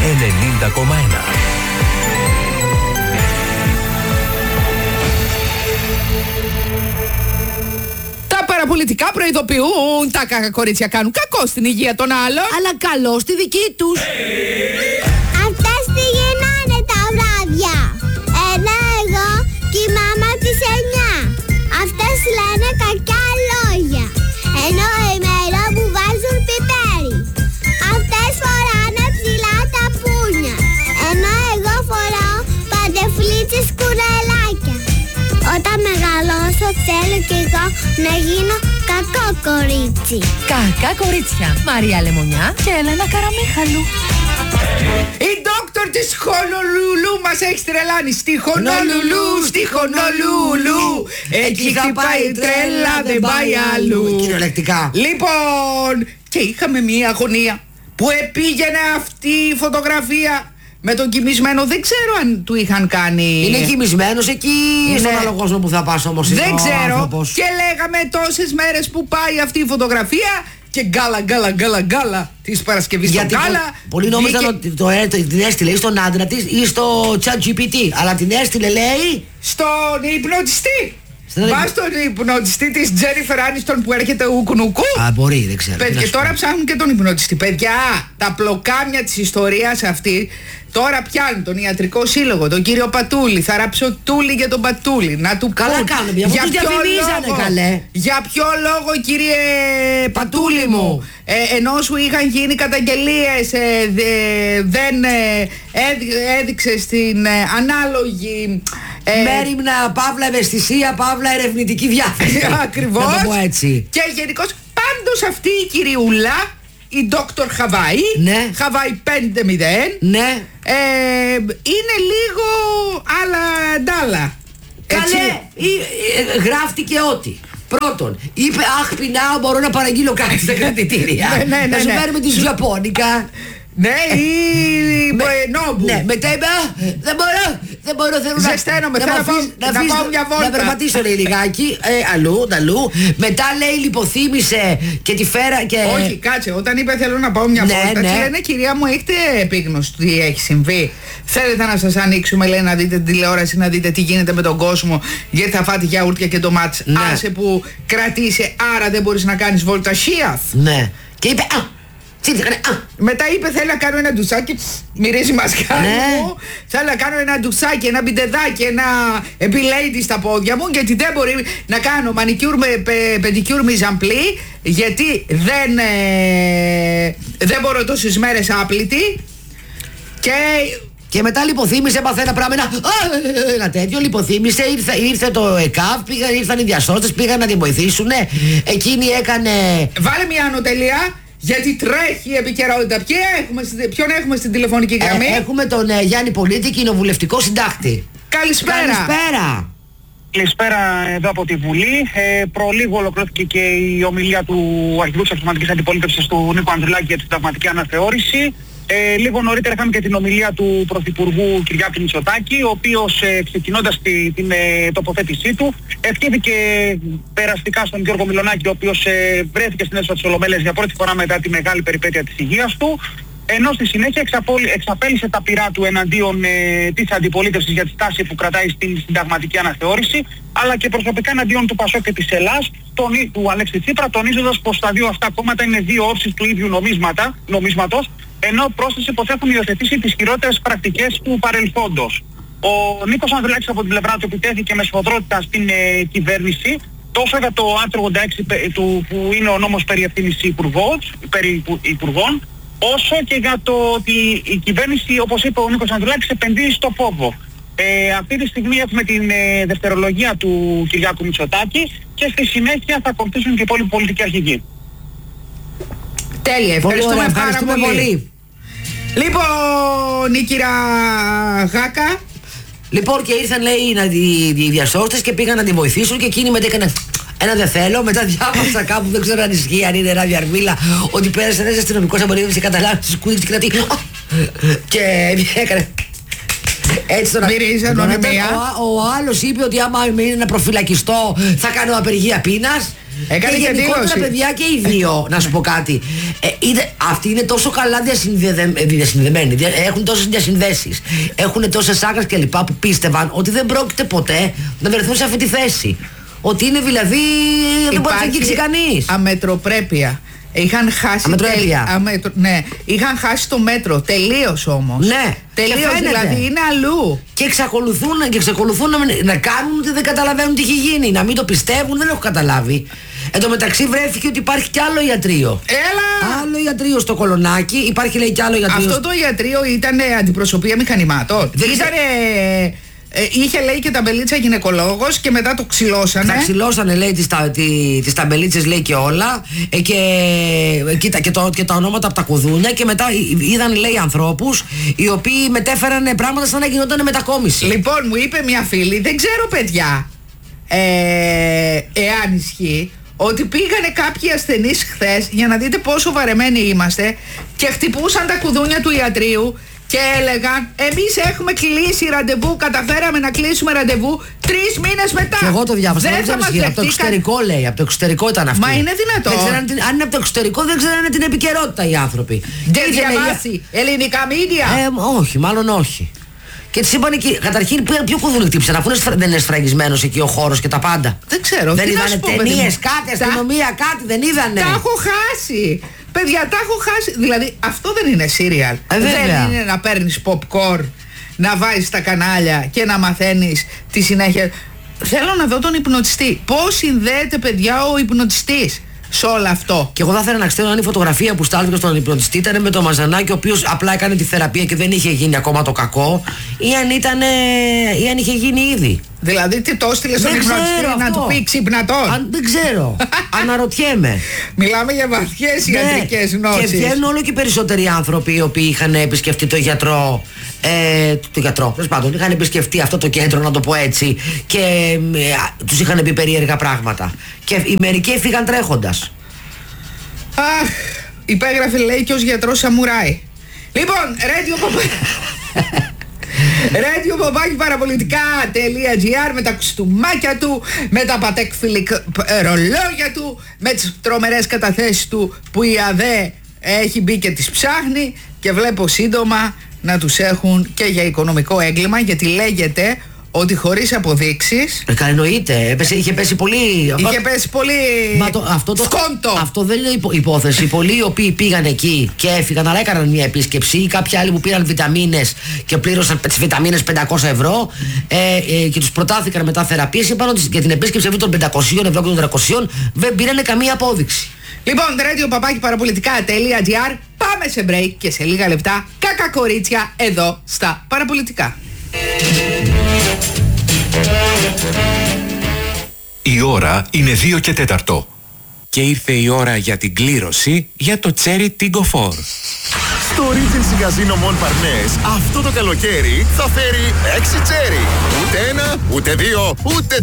90,1. Πολιτικά προειδοποιούν, τα κακά κορίτσια κάνουν κακό στην υγεία των άλλων, αλλά καλό στη δική τους. Αυτές τι γίνανε τα βράδια. Ενώ εγώ κοιμάμαι τις 9. Αυτές λένε κακιά λόγια. Ενώ ημέρα μου βάζουν πιπέρι. Αυτές φοράνε ψηλά τα πούνια. Ενώ εγώ φοράω παντεφλίτσες κουρελάκια. Όταν μεγαλώσω θέλω κι εγώ να γίνω κακό κορίτσι. Κακά κορίτσια. Μαρία Λεμονιά και Έλενα Καραμίχαλου. Η ντόκτορ της Χονολούλου μας έχει τρελάνει. Στη Χονολούλου, στη Χονολούλου. Εκεί θα πάει τρέλα, δεν πάει αλλού. Κυριολεκτικά. Λοιπόν, και είχαμε μία αγωνία που επήγαινε αυτή η φωτογραφία με τον κοιμισμένο. Δεν ξέρω αν του είχαν κάνει. Είναι κοιμισμένος εκεί στον άλλο κόσμο που θα πας όμως. Δεν ξέρω. Άνθρωπος. Και λέγαμε τόσες μέρες που πάει αυτή η φωτογραφία. Και γκάλα της Παρασκευής στον Γκάλα. Πολλοί νόμιζαν ότι την έστειλε ή στον άντρα της ή στο ChatGPT. Αλλά την έστειλε, λέει, στον υπνοτιστή. Πας στον υπνοτιστή της Τζένιφερ Άνιστον που έρχεται ουκνουκού. Α, μπορεί, δεν ξέρω. Και τώρα ψάχνουν και τον υπνοτιστή. Παιδιά, τα πλοκάμια της ιστορίας αυτή τώρα πιάνουν τον ιατρικό σύλλογο, τον κύριο Πατούλη. Θα ράψω τούλη για τον Πατούλη. Να του καλά κάνουν, για ποιο λόγο, καλέ. Για ποιο λόγο, κύριε Πατούλη μου, ενώ σου είχαν γίνει καταγγελίες, δεν έδειξε στην ανάλογη μέριμνα, παύλα ευαισθησία, παύλα ερευνητική διάθεση. Ακριβώς. Να το πω έτσι. Και γενικώς πάντως αυτή η κυριούλα, η Dr. Χαβάη, ναι. Χαβάη 5-0, ναι. είναι λίγο άλλα ντάλα. Καλέ, γράφτηκε ότι πρώτον, είπε αχ πεινάω, μπορώ να παραγγείλω κάτι στα κρατητήρια. Να σου φέρουμε τη Ιαπώνικα. Ναι, ή Νόμπου. Ναι, μετά είπε δεν μπορώ, θέλω ζεσταίνομαι, θέλω να πάω μια βόλτα. Να περπατήσω, λέει, λιγάκι, αλλού. Μετά, λέει, λιποθύμησε και τη φέρα και... Όχι, κάτσε, όταν είπε θέλω να πάω μια βόλτα, της λένε κυρία μου, έχετε επίγνωση τι έχει συμβεί? Θέλετε να σας ανοίξουμε, λέει, να δείτε την τηλεόραση, να δείτε τι γίνεται με τον κόσμο, γιατί θα φάτε γιαούρτια και ντομάτες. Άσε που κρατήσει, άρα δεν μπορείς να κάνεις βόλτα Σίαθ. Ναι. Και είπε μετά είπε θέλω να κάνω ένα ντουσάκι, μυρίζει μασκάρι μου. Θέλω να κάνω ένα ντουσάκι, ένα μπιντεδάκι, ένα επιλέιτι στα πόδια μου, γιατί δεν μπορεί να κάνω μανικιούρ με πεντικιούρ μιζαμπλή, γιατί δεν μπορώ τόσες μέρες άπλητη. Και μετά λιποθύμησε, έπαθε ένα πράγμα, ένα τέτοιο, λιποθύμησε, ήρθε το ΕΚΑΒ, ήρθαν οι διασώστες, πήγαν να τη βοηθήσουν, εκείνη έκανε... Βάλε μια ανωτελεία. Γιατί τρέχει η επικαιρότητα. Ποιον έχουμε στην τηλεφωνική γραμμή? Έχουμε τον Γιάννη Πολίτη, κοινοβουλευτικό συντάκτη. Καλησπέρα. Καλησπέρα εδώ από τη Βουλή. Προλίγου ολοκληρώθηκε και η ομιλία του αρχηγού της Αξιωματικής Αντιπολίτευσης του Νίκου Ανδρουλάκη για τη συνταγματική αναθεώρηση. Λίγο νωρίτερα είχαμε και την ομιλία του Πρωθυπουργού Κυριάκου Μητσοτάκη, ο οποίος ξεκινώντας την τοποθέτησή του ευχήθηκε περαστικά στον Γιώργο Μιλονάκη, ο οποίος βρέθηκε στην αίθουσα της Ολομέλειας για πρώτη φορά μετά τη μεγάλη περιπέτεια της υγείας του, ενώ στη συνέχεια εξαπέλυσε τα πειρά του εναντίον της αντιπολίτευσης για τη στάση που κρατάει στην συνταγματική αναθεώρηση, αλλά και προσωπικά εναντίον του ΠΑΣΟΚ και της Ελλάς, του Αλέξη Τσίπρα, τονίζοντας πως τα δύο αυτά κόμματα είναι δύο όψεις του ίδιου νομίσματος, ενώ πρόσθεσε πως έχουν υιοθετήσει τις χειρότερες πρακτικές του παρελθόντος. Ο Νίκος Ανδρουλάκης από την πλευρά του επιτέθηκε με σφοδρότητα στην κυβέρνηση, τόσο για το άρθρο 86 που είναι ο νόμος περί ευθύνης υπουργών, όσο και για το ότι η κυβέρνηση, όπως είπε ο Νίκος Ανδρουλάκης, επενδύει στο φόβο. Αυτή τη στιγμή έχουμε την δευτερολογία του Κυριάκου Μητσοτάκη και στη συνέχεια θα ακολουθήσουν και οι υπόλοιποι πολιτικοί αρχηγοί. Τέλεια, ευχαριστούμε πάρα πολύ. Λοιπόν, η κυρία Γάκα. Λοιπόν, και ήρθαν, λέει, οι διασώστες και πήγαν να τη βοηθήσουν και εκείνη μετά έκανε ένα δεν θέλω. Μετά διάβασα κάπου, δεν ξέρω αν ισχύει, αν είναι ράδια αρμίλα, ότι πέρασε ένας αστυνομικός απολύτως και καταλάβει στις κούδες και κρατεί. Και έκανε έτσι τον ανωνυμία. Ο άλλος είπε ότι άμα είναι να προφυλακιστώ θα κάνω απεργία πείνας. Έκανε και δήλωση. Παιδιά και οι δύο, να σου πω κάτι. Αυτοί είναι τόσο καλά διασυνδεδεμένοι. Έχουν τόσες διασυνδέσεις. Έχουν τόσες άκρες κλπ. Που πίστευαν ότι δεν πρόκειται ποτέ να βρεθούν σε αυτή τη θέση. Ότι είναι δηλαδή. Δεν μπορεί να αγγίξει κανείς. Αμετροπρέπεια. Είχαν χάσει. Ναι, είχαν χάσει το μέτρο. Τελείως όμως. Ναι, τελείως, δηλαδή είναι αλλού. Και εξακολουθούν να κάνουν ότι δεν καταλαβαίνουν τι έχει γίνει. Να μην το πιστεύουν, δεν έχω καταλάβει. Εν τω μεταξύ βρέθηκε ότι υπάρχει κι άλλο ιατρείο. Έλα! Άλλο ιατρείο στο Κολονάκι. Υπάρχει, λέει, κι άλλο ιατρείο. Αυτό το ιατρείο ήταν αντιπροσωπεία μηχανημάτων. Είχε, λέει, και ταμπελίτσα γυναικολόγος και μετά το ξυλώσανε. Τα ξυλώσανε, λέει, τις ταμπελίτσες, λέει, και όλα. Και τα ονόματα από τα κουδούνια. Και μετά είδαν, λέει, ανθρώπους οι οποίοι μετέφεραν πράγματα σαν να γινόταν μετακόμιση. Λοιπόν, μου είπε μια φίλη, δεν ξέρω, παιδιά, εάν ισχύει, ότι πήγανε κάποιοι ασθενείς χθες, για να δείτε πόσο βαρεμένοι είμαστε, και χτυπούσαν τα κουδούνια του ιατρείου και έλεγαν, εμείς έχουμε κλείσει ραντεβού, καταφέραμε να κλείσουμε ραντεβού 3 μήνες μετά. Και εγώ το διάβασα. Δεν θα μας από το εξωτερικό, λέει. Από το εξωτερικό ήταν αυτό. Μα είναι δυνατόν. Αν είναι από το εξωτερικό, δεν ξέρανε την επικαιρότητα οι άνθρωποι. Δεν διαβάσει ελληνικά μίδια. Όχι, μάλλον όχι. Και της είπαν εκεί, καταρχήν ποιο κουδούνι χτύπησαν, αφού δεν είναι σφραγισμένος εκεί ο χώρος και τα πάντα. Δεν ξέρω. Δεν είδανε ταινίες, κάτι, αστυνομία, κάτι, δεν είδανε. Τα έχω χάσει. Παιδιά, τα έχω χάσει. Δηλαδή, αυτό δεν είναι σύριαλ. Δεν είναι να παίρνεις popcorn, να βάζεις τα κανάλια και να μαθαίνεις τη συνέχεια. Θέλω να δω τον υπνοτιστή. Πώς συνδέεται, παιδιά, ο υπνοτιστής σε όλο αυτό. Και εγώ θα ήθελα να ξέρω αν η φωτογραφία που στάλθηκε στον υπνοτιστή ήταν με τον Μαζανάκη, ο οποίος απλά έκανε τη θεραπεία και δεν είχε γίνει ακόμα το κακό, ή αν είχε γίνει ήδη. Δηλαδή, τι το έστειλε στον υπνοτιστή να του πει ξυπνατόν. Δεν ξέρω. Αναρωτιέμαι. Μιλάμε για βαθιές ιατρικές γνώσεις. Και βγαίνουν όλο και περισσότεροι άνθρωποι οι οποίοι είχαν επισκεφτεί το γιατρό. Τέλος πάντων, είχαν επισκεφτεί αυτό το κέντρο, να το πω έτσι, και τους είχαν πει περίεργα πράγματα. Και οι μερικοί έφυγαν τρέχοντας. Αχ, υπέγραφε, λέει, και ως γιατρός σαμουράι. Λοιπόν, radiopopaki-παραπολιτικά.gr, με τα κουστούμάκια του, με τα πατέκφιλικ ρολόγια του, με τις τρομερές καταθέσεις του που η ΑΔΕ έχει μπει και τις ψάχνει, και βλέπω σύντομα να τους έχουν και για οικονομικό έγκλημα, γιατί λέγεται ότι χωρίς αποδείξεις. Εννοείται, είχε πέσει πολύ. Σκόντο. Αυτό δεν είναι υπόθεση. Πολλοί οι οποίοι πήγαν εκεί και έφυγαν, αλλά έκαναν μια επίσκεψη, ή κάποιοι άλλοι που πήραν βιταμίνες και πλήρωσαν τις βιταμίνες 500 ευρώ και τους προτάθηκαν μετά θεραπείες, είπαν ότι για την επίσκεψη αυτή των 500 ευρώ και των 300 δεν πήραν καμία απόδειξη. Λοιπόν, radiopopaki-παραπολιτικά.gr, πάμε σε break και σε λίγα λεπτά κάκα κορίτσια εδώ στα Παραπολιτικά. Η ώρα είναι 2 και 4. Και ήρθε η ώρα για την κλήρωση για το Cherry Tiggo 4. Στο Regency Casino Mon Parnes αυτό το καλοκαίρι θα φέρει 6 τσέρι. Ούτε ένα, ούτε δύο, ούτε